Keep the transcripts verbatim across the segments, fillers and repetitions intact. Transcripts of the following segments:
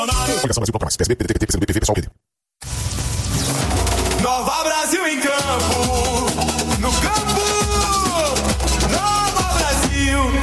Nova Brasil em campo, no campo, Nova Brasil.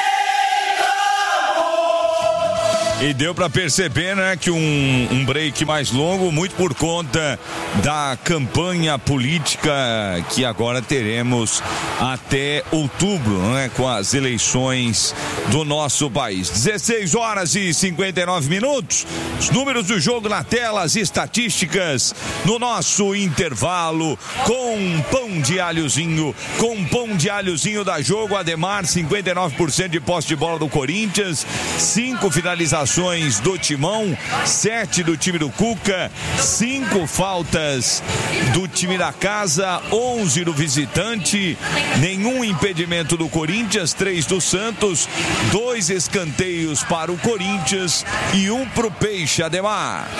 E deu para perceber, né, que um, um break mais longo, muito por conta da campanha política que agora teremos até outubro, né, com as eleições do nosso país. dezesseis horas e cinquenta e nove minutos. Os números do jogo na tela, as estatísticas no nosso intervalo com pão de alhozinho, com pão de alhozinho da Jogo. Ademar, cinquenta e nove por cento de posse de bola do Corinthians, cinco finalizações do Timão, sete do time do Cuca, cinco faltas do time da casa, onze do visitante, nenhum impedimento do Corinthians, três do Santos, dois escanteios para o Corinthians e um pro Peixe. Ademar.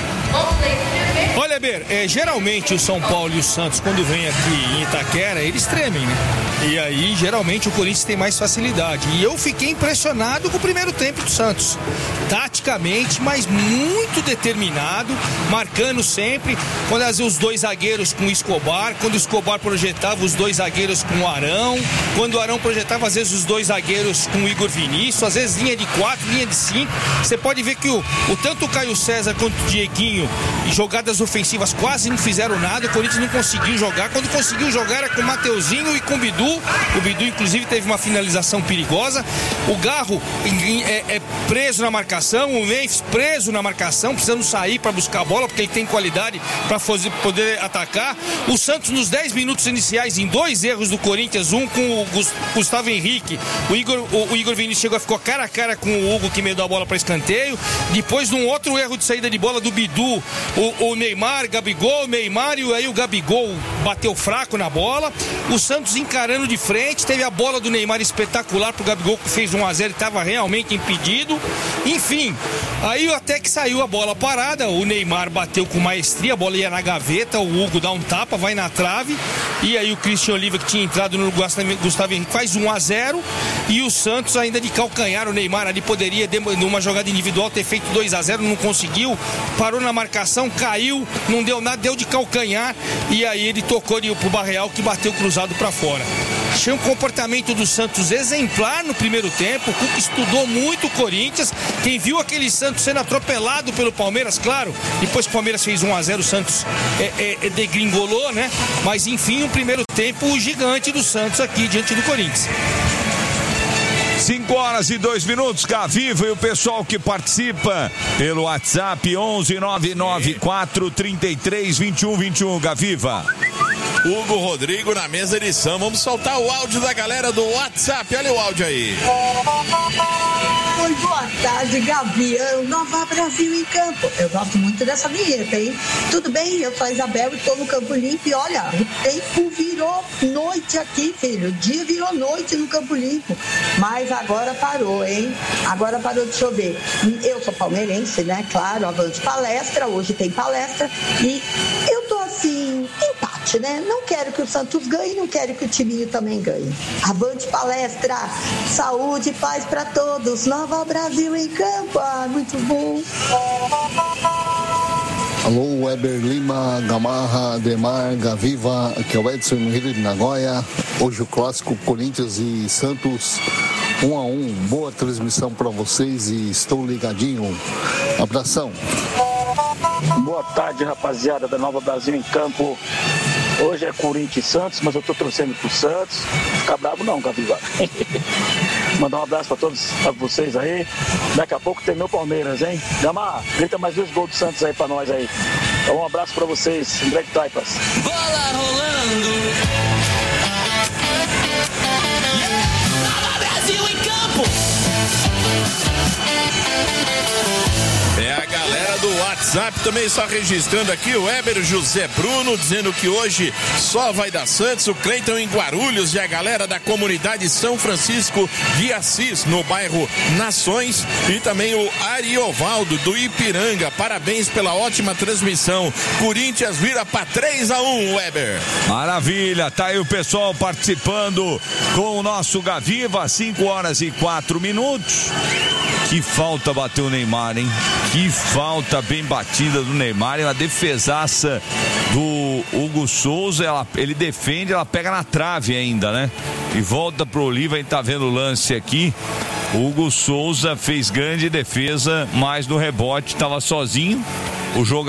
Olha, Ber, é, geralmente o São Paulo e o Santos, quando vem aqui em Itaquera, eles tremem, né? E aí, geralmente, o Corinthians tem mais facilidade. E eu fiquei impressionado com o primeiro tempo do Santos. Taticamente, mas muito determinado, marcando sempre. Quando às vezes os dois zagueiros com o Escobar, quando o Escobar projetava os dois zagueiros com o Arão, quando o Arão projetava, às vezes, os dois zagueiros com o Igor Vinícius, às vezes linha de quatro, linha de cinco. Você pode ver que o, o tanto o Caio César quanto o Dieguinho, e jogadas ofensivas quase não fizeram nada. O Corinthians não conseguiu jogar. Quando conseguiu jogar era com o Mateuzinho e com o Bidu. O Bidu inclusive teve uma finalização perigosa. O Garro é, é preso na marcação, o Memphis preso na marcação, precisando sair para buscar a bola, porque ele tem qualidade para poder atacar. O Santos nos dez minutos iniciais, em dois erros do Corinthians, um com o Gustavo Henrique, o Igor, o, o Igor Vinícius chegou a ficar cara a cara com o Hugo, que mandou a bola para escanteio. Depois, num outro erro de saída de bola do Bidu, o, o Neymar, Gabigol, Neymar, e aí o Gabigol bateu fraco na bola. O Santos encarando de frente, teve a bola do Neymar espetacular pro Gabigol, que fez um a zero e estava realmente impedido. Enfim, aí até que saiu a bola parada, o Neymar bateu com maestria, a bola ia na gaveta, o Hugo dá um tapa, vai na trave, e aí o Christian Oliva, que tinha entrado no Gustavo Henrique, faz um a zero, e o Santos ainda de calcanhar, o Neymar ali poderia, numa jogada individual, ter feito dois a zero, não conseguiu, parou na marcação, caiu, não deu nada, deu de calcanhar, e aí ele tocou de, pro Barreal, que bateu cruzado para fora. Achei um comportamento do Santos exemplar no primeiro tempo. O Cuca estudou muito o Corinthians. Quem viu aquele Santos sendo atropelado pelo Palmeiras, claro, depois que o Palmeiras fez um a zero, o Santos é, é, é degringolou, né? Mas enfim, um primeiro tempo gigante do Santos aqui diante do Corinthians. cinco horas e dois minutos, Gaviva, e o pessoal que participa pelo WhatsApp onze nove nove quatro três três dois um dois um, Gaviva. Hugo Rodrigo na mesa de som. Vamos soltar o áudio da galera do WhatsApp. Olha o áudio aí. Oi, boa tarde, Gavião. Nova Brasil em campo. Eu gosto muito dessa vinheta, hein? Tudo bem? Eu sou a Isabel e estou no Campo Limpo. E olha, o tempo virou noite aqui, filho. O dia virou noite no Campo Limpo. Mas agora parou, hein? Agora parou de chover. Eu sou palmeirense, né? Claro, avante palestra. Hoje tem palestra. E eu tô assim, empate, né? Não quero que o Santos ganhe, não quero que o timinho também ganhe. Avante palestra. Saúde e paz para todos. Nova Brasil em campo. Ah, muito bom. Alô, Weber Lima, Gamarra, Demar, Gaviva, aqui é o Edson no Rio de Nagoya. Hoje o clássico Corinthians e Santos um a um. Boa transmissão para vocês e estou ligadinho. Abração. Boa tarde, rapaziada da Nova Brasil em campo. Hoje é Corinthians e Santos, mas eu tô torcendo pro Santos. Fica bravo não, Gaviva. Mandar um abraço pra todos, pra vocês aí. Daqui a pouco tem meu Palmeiras, hein? Gamar, grita mais dois gols do Santos aí pra nós aí. Então, um abraço pra vocês, André de Taipas. Bola rolando. Nova Brasil em campo. É a galera do WhatsApp, também só registrando aqui o Weber José Bruno, dizendo que hoje só vai dar Santos, o Cleiton em Guarulhos e a galera da comunidade São Francisco de Assis, no bairro Nações, e também o Ariovaldo do Ipiranga, parabéns pela ótima transmissão, Corinthians vira para três a um, Weber. Maravilha, tá aí o pessoal participando com o nosso Gaviva, cinco horas e quatro minutos. Que falta bateu o Neymar, hein? Que falta bem batida do Neymar, e uma defesaça do Hugo Souza, ela, ele defende, ela pega na trave ainda, né? E volta pro Oliva, a gente tá vendo o lance aqui. O Hugo Souza fez grande defesa, mas no rebote estava sozinho. O jogador